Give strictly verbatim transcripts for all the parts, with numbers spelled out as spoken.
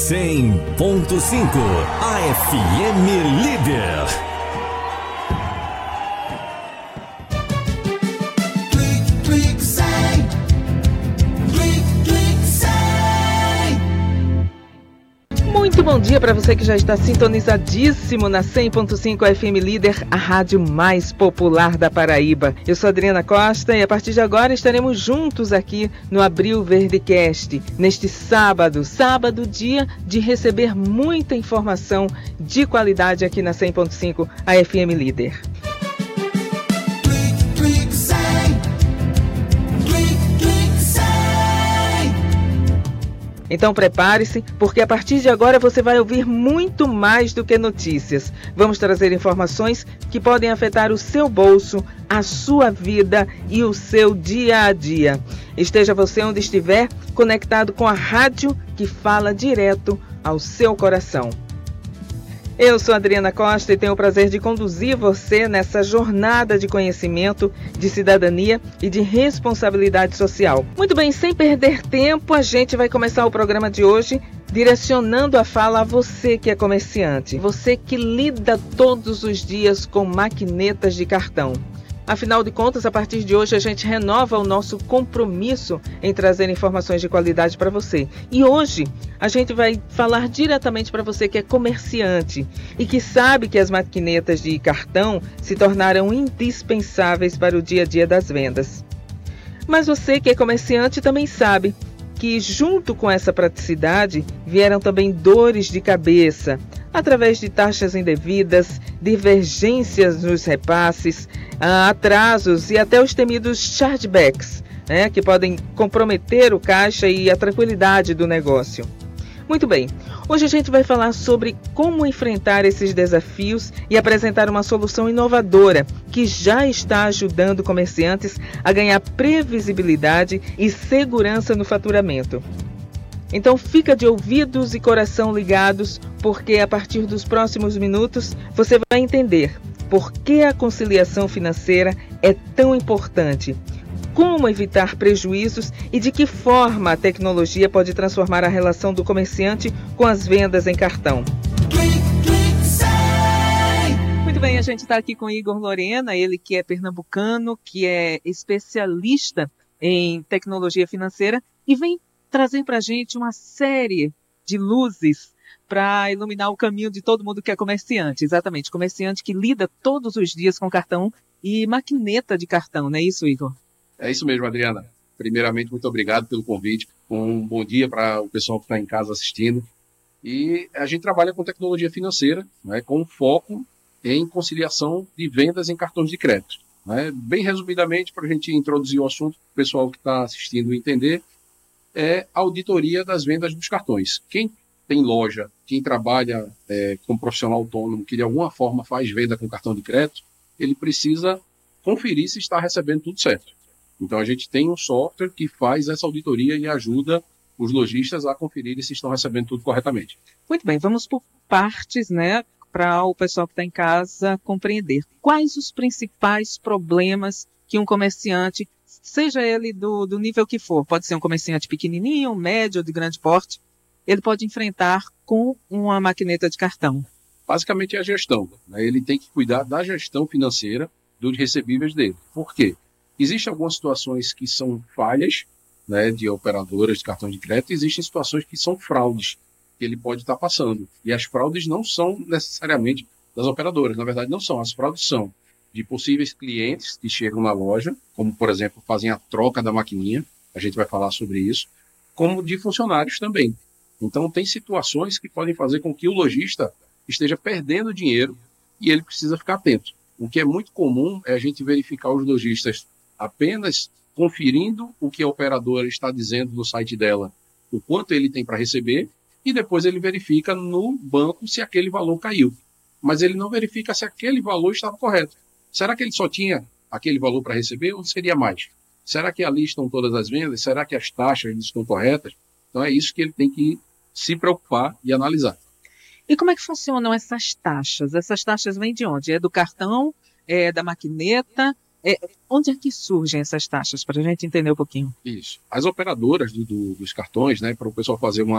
cem ponto cinco, a F M Líder. Muito bom dia para você que já está sintonizadíssimo na cem ponto cinco F M Líder, a rádio mais popular da Paraíba. Eu sou Adriana Costa e a partir de agora estaremos juntos aqui no Abril Verdecast, neste sábado, sábado dia de receber muita informação de qualidade aqui na cem ponto cinco a F M Líder. Então prepare-se, porque a partir de agora você vai ouvir muito mais do que notícias. Vamos trazer informações que podem afetar o seu bolso, a sua vida e o seu dia a dia. Esteja você onde estiver, conectado com a rádio que fala direto ao seu coração. Eu sou Adriana Costa e tenho o prazer de conduzir você nessa jornada de conhecimento, de cidadania e de responsabilidade social. Muito bem, sem perder tempo, a gente vai começar o programa de hoje direcionando a fala a você que é comerciante, você que lida todos os dias com maquinetas de cartão. Afinal de contas, a partir de hoje a gente renova o nosso compromisso em trazer informações de qualidade para você. E hoje a gente vai falar diretamente para você que é comerciante e que sabe que as maquinetas de cartão se tornaram indispensáveis para o dia a dia das vendas. Mas você que é comerciante também sabe que junto com essa praticidade vieram também dores de cabeça, através de taxas indevidas, divergências nos repasses, atrasos e até os temidos chargebacks, né, que podem comprometer o caixa e a tranquilidade do negócio. Muito bem, hoje a gente vai falar sobre como enfrentar esses desafios e apresentar uma solução inovadora que já está ajudando comerciantes a ganhar previsibilidade e segurança no faturamento. Então fica de ouvidos e coração ligados, porque a partir dos próximos minutos você vai entender por que a conciliação financeira é tão importante, como evitar prejuízos e de que forma a tecnologia pode transformar a relação do comerciante com as vendas em cartão. Muito bem, a gente está aqui com Igor Lorena, ele que é pernambucano, que é especialista em tecnologia financeira e vem trazer para a gente uma série de luzes para iluminar o caminho de todo mundo que é comerciante. Exatamente, comerciante que lida todos os dias com cartão e maquineta de cartão, não é isso, Igor? É isso mesmo, Adriana. Primeiramente, muito obrigado pelo convite. Um bom dia para o pessoal que está em casa assistindo. E a gente trabalha com tecnologia financeira, né, com foco em conciliação de vendas em cartões de crédito. Né? Bem resumidamente, para a gente introduzir o assunto, o pessoal que está assistindo entender, é a auditoria das vendas dos cartões. Quem tem loja, quem trabalha é, como profissional autônomo, que de alguma forma faz venda com cartão de crédito, ele precisa conferir se está recebendo tudo certo. Então a gente tem um software que faz essa auditoria e ajuda os lojistas a conferir se estão recebendo tudo corretamente. Muito bem, vamos por partes, né, para o pessoal que está em casa compreender. Quais os principais problemas que um comerciante, seja ele do, do nível que for, pode ser um comerciante pequenininho, médio, de grande porte, ele pode enfrentar com uma maquineta de cartão? Basicamente é a gestão, né? Ele tem que cuidar da gestão financeira dos recebíveis dele. Por quê? Existem algumas situações que são falhas, né, de operadoras de cartão de crédito, existem situações que são fraudes que ele pode estar passando. E as fraudes não são necessariamente das operadoras, na verdade não são. As fraudes são de possíveis clientes que chegam na loja, como, por exemplo, fazem a troca da maquininha, a gente vai falar sobre isso, como de funcionários também. Então, tem situações que podem fazer com que o lojista esteja perdendo dinheiro e ele precisa ficar atento. O que é muito comum é a gente verificar os lojistas apenas conferindo o que a operadora está dizendo no site dela, o quanto ele tem para receber, e depois ele verifica no banco se aquele valor caiu. Mas ele não verifica se aquele valor estava correto. Será que ele só tinha aquele valor para receber ou seria mais? Será que ali estão todas as vendas? Será que as taxas estão corretas? Então é isso que ele tem que se preocupar e analisar. E como é que funcionam essas taxas? Essas taxas vêm de onde? É do cartão? É da maquineta? É, onde é que surgem essas taxas, para a gente entender um pouquinho? Isso. As operadoras do, do, dos cartões, né, para o pessoal fazer uma,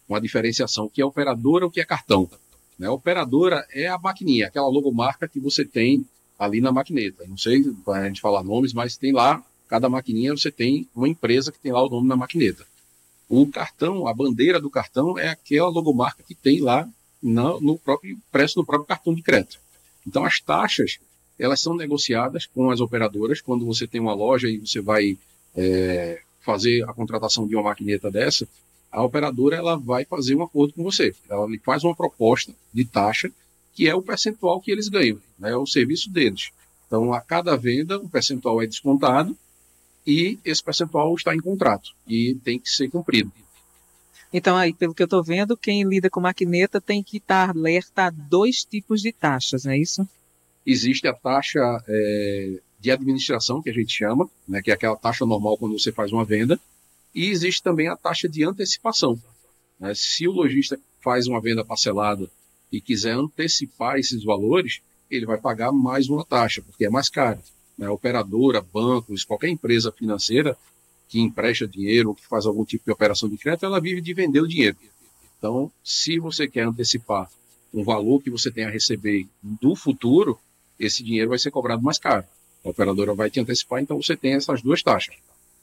uma diferenciação, o que é operadora e o que é cartão. Né? A operadora é a maquininha, aquela logomarca que você tem ali na maquineta. Não sei a gente falar nomes, mas tem lá, cada maquininha você tem uma empresa que tem lá o nome na maquineta. O cartão, a bandeira do cartão é aquela logomarca que tem lá no, no próprio preço do próprio cartão de crédito. Então as taxas, elas são negociadas com as operadoras. Quando você tem uma loja e você vai é, fazer a contratação de uma maquineta dessa, a operadora ela vai fazer um acordo com você. Ela lhe faz uma proposta de taxa, que é o percentual que eles ganham, né? É o serviço deles. Então, a cada venda, um percentual é descontado e esse percentual está em contrato e tem que ser cumprido. Então, aí, pelo que eu estou vendo, quem lida com maquineta tem que estar alerta a dois tipos de taxas, não é isso? Existe a taxa é, de administração, que a gente chama, né, que é aquela taxa normal quando você faz uma venda, e existe também a taxa de antecipação. Né? Se o lojista faz uma venda parcelada e quiser antecipar esses valores, ele vai pagar mais uma taxa, porque é mais caro. Né? Operadora, bancos, qualquer empresa financeira que empresta dinheiro ou que faz algum tipo de operação de crédito, ela vive de vender o dinheiro. Então, se você quer antecipar um valor que você tem a receber do futuro, esse dinheiro vai ser cobrado mais caro. A operadora vai te antecipar, então você tem essas duas taxas.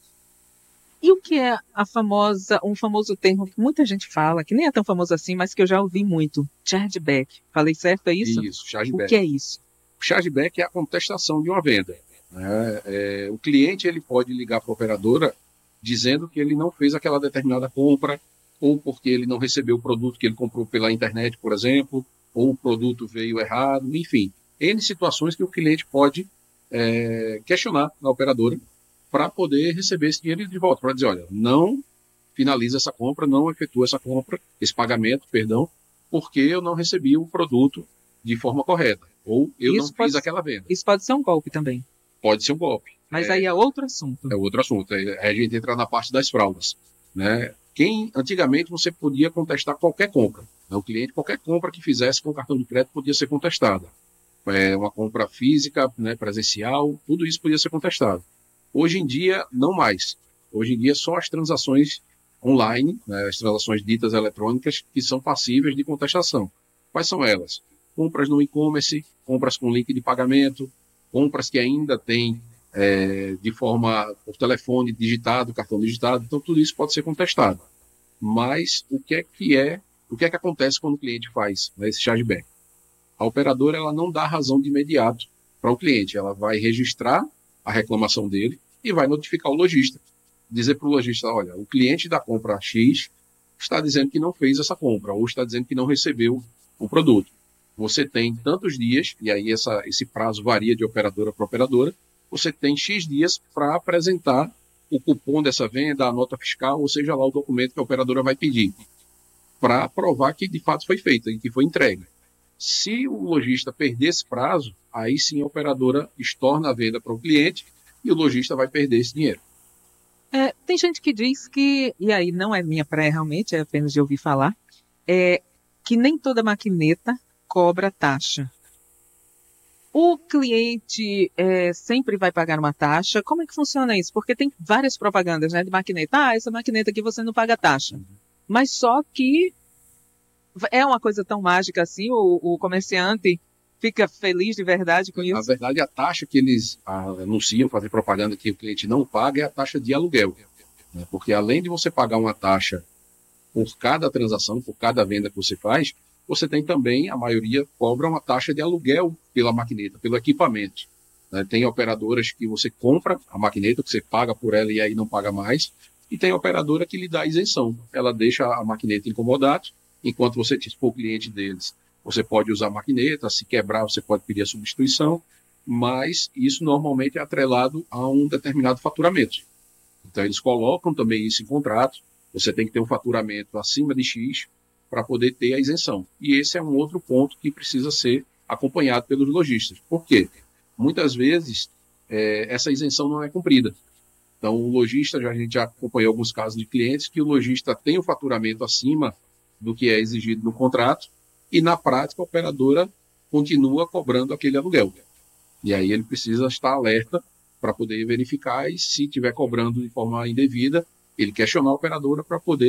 E o que é a famosa, um famoso termo que muita gente fala, que nem é tão famoso assim, mas que eu já ouvi muito, chargeback. Falei certo, é isso? Isso, chargeback. O que é isso? O chargeback é a contestação de uma venda. Né? É, o cliente ele pode ligar para a operadora dizendo que ele não fez aquela determinada compra, ou porque ele não recebeu o produto que ele comprou pela internet, por exemplo, ou o produto veio errado, enfim. N situações que o cliente pode é, questionar na operadora para poder receber esse dinheiro de volta, para dizer, olha, não finaliza essa compra, não efetua essa compra, esse pagamento, perdão, porque eu não recebi o produto de forma correta, ou eu Isso não fiz pode- aquela venda. Isso pode ser um golpe também. Pode ser um golpe. Mas É, aí é outro assunto. é outro assunto. Aí a gente entra na parte das fraudes. Né? Quem, antigamente você podia contestar qualquer compra. Né? O cliente, qualquer compra que fizesse com cartão de crédito podia ser contestada. É, uma compra física, né, presencial, tudo isso podia ser contestado. Hoje em dia, não mais. Hoje em dia, só as transações online, né, as transações ditas eletrônicas, que são passíveis de contestação. Quais são elas? Compras no e-commerce, compras com link de pagamento, compras que ainda têm é, de forma por telefone digitado, cartão digitado, então tudo isso pode ser contestado. Mas o que é que é, o que é que acontece quando o cliente faz, né, esse chargeback? A operadora ela não dá razão de imediato para o cliente, ela vai registrar a reclamação dele e vai notificar o lojista. Dizer para o lojista, olha, o cliente da compra X está dizendo que não fez essa compra, ou está dizendo que não recebeu o produto. Você tem tantos dias, e aí essa, esse prazo varia de operadora para operadora, você tem X dias para apresentar o cupom dessa venda, a nota fiscal, ou seja lá o documento que a operadora vai pedir, para provar que de fato foi feita e que foi entregue. Se o lojista perder esse prazo, aí sim a operadora estorna a venda para o cliente e o lojista vai perder esse dinheiro. É, tem gente que diz que, e aí não é minha praia realmente, é apenas de ouvir falar, é que nem toda maquineta cobra taxa. O cliente é, sempre vai pagar uma taxa. Como é que funciona isso? Porque tem várias propagandas, né, de maquineta. Ah, essa maquineta aqui você não paga taxa. Mas só que é uma coisa tão mágica assim, o, o comerciante fica feliz de verdade com Na isso? verdade, a taxa que eles ah, anunciam, fazem propaganda que o cliente não paga é a taxa de aluguel. Né? Porque além de você pagar uma taxa por cada transação, por cada venda que você faz, você tem também, a maioria cobra uma taxa de aluguel pela maquineta, pelo equipamento. Né? Tem operadoras que você compra a maquineta, que você paga por ela e aí não paga mais, e tem operadora que lhe dá isenção. Ela deixa a maquineta incomodada, enquanto você for cliente deles. Você pode usar a maquineta, se quebrar você pode pedir a substituição, mas isso normalmente é atrelado a um determinado faturamento. Então eles colocam também isso em contrato, você tem que ter um faturamento acima de X para poder ter a isenção. E esse é um outro ponto que precisa ser acompanhado pelos lojistas. Por quê? Muitas vezes é, essa isenção não é cumprida. Então o lojista, já, a gente já acompanhou alguns casos de clientes que o lojista tem o faturamento acima do que é exigido no contrato, e na prática a operadora continua cobrando aquele aluguel. E aí ele precisa estar alerta para poder verificar, e se estiver cobrando de forma indevida, ele questionar a operadora para poder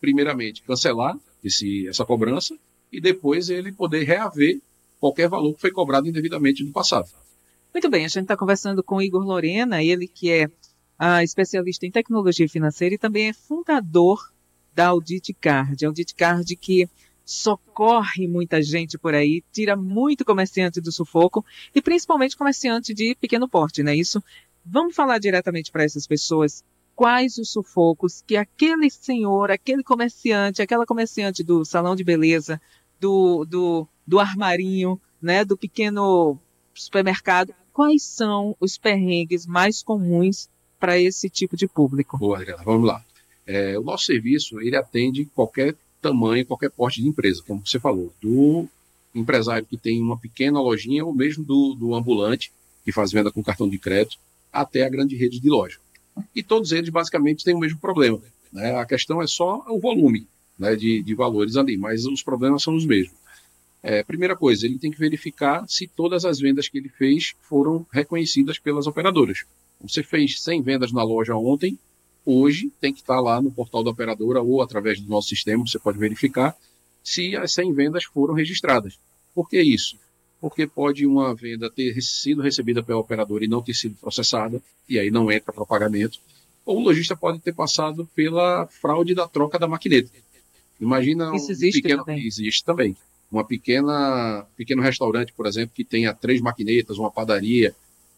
primeiramente, cancelar esse, essa cobrança e depois ele poder reaver qualquer valor que foi cobrado indevidamente no passado. Muito bem, a gente está conversando com Igor Lorena, ele que é ah, especialista em tecnologia financeira e também é fundador da Audit Card. A Audit Card que socorre muita gente por aí, tira muito comerciante do sufoco e principalmente comerciante de pequeno porte, não é isso? Vamos falar diretamente para essas pessoas quais os sufocos que aquele senhor, aquele comerciante, aquela comerciante do salão de beleza, do, do, do armarinho, né, do pequeno supermercado, quais são os perrengues mais comuns para esse tipo de público? Boa, Adriana, vamos lá. É, o nosso serviço, ele atende qualquer tamanho, qualquer porte de empresa, como você falou, do empresário que tem uma pequena lojinha ou mesmo do, do ambulante que faz venda com cartão de crédito até a grande rede de loja. E todos eles basicamente têm o mesmo problema, né? A questão é só o volume, né, de, de valores ali, mas os problemas são os mesmos. É, primeira coisa, ele tem que verificar se todas as vendas que ele fez foram reconhecidas pelas operadoras. Você fez cem vendas na loja ontem, hoje tem que estar lá no portal da operadora ou através do nosso sistema, você pode verificar se as cem vendas foram registradas. Por que isso? Porque pode uma venda ter sido recebida pela operadora e não ter sido processada, e aí não entra para pagamento. Ou o lojista pode ter passado pela fraude da troca da maquineta. Imagina Isso um existe pequeno... também. Existe também. Uma pequena, pequeno restaurante, por exemplo, que tenha três maquinetas, uma padaria,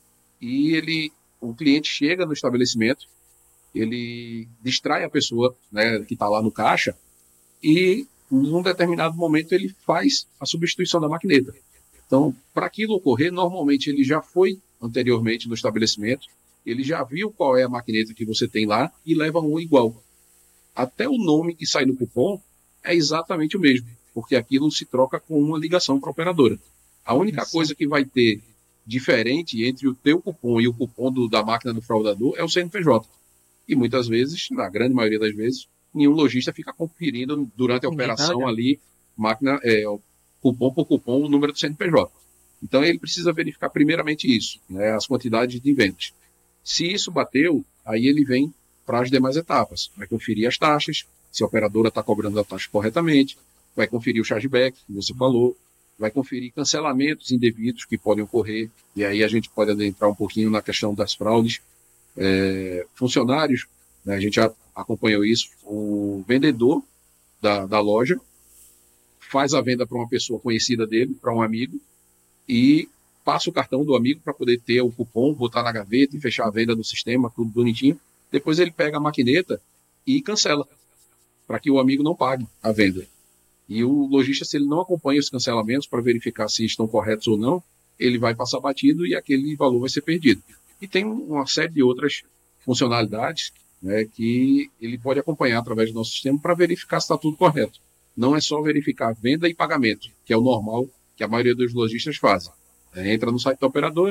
e ele, o cliente chega no estabelecimento, ele distrai a pessoa, né, que está lá no caixa e, num determinado momento, ele faz a substituição da maquineta. Então, para aquilo ocorrer, normalmente ele já foi anteriormente no estabelecimento, ele já viu qual é a maquineta que você tem lá e leva um igual. Até o nome que sai no cupom é exatamente o mesmo, porque aquilo se troca com uma ligação para a operadora. A única Isso. coisa que vai ter diferente entre o teu cupom e o cupom do, da máquina do fraudador é o C N P J. E muitas vezes, na grande maioria das vezes, nenhum lojista fica conferindo durante a Ninguém operação paga. ali, máquina, é, cupom por cupom, o número do C N P J. Então ele precisa verificar primeiramente isso, né, as quantidades de vendas. Se isso bateu, aí ele vem para as demais etapas. Vai conferir as taxas, se a operadora está cobrando a taxa corretamente, vai conferir o chargeback, que você falou, vai conferir cancelamentos indevidos que podem ocorrer, e aí a gente pode adentrar um pouquinho na questão das fraudes. É, funcionários, né, a gente já acompanhou isso, o vendedor da, da loja faz a venda para uma pessoa conhecida dele, para um amigo, e passa o cartão do amigo para poder ter o cupom, botar na gaveta e fechar a venda no sistema, tudo bonitinho. Depois ele pega a maquineta e cancela, para que o amigo não pague a venda. E o lojista, se ele não acompanha os cancelamentos para verificar se estão corretos ou não, ele vai passar batido e aquele valor vai ser perdido. E tem uma série de outras funcionalidades, né, que ele pode acompanhar através do nosso sistema para verificar se está tudo correto. Não é só verificar venda e pagamento, que é o normal que a maioria dos lojistas fazem. É, entra no site da operadora,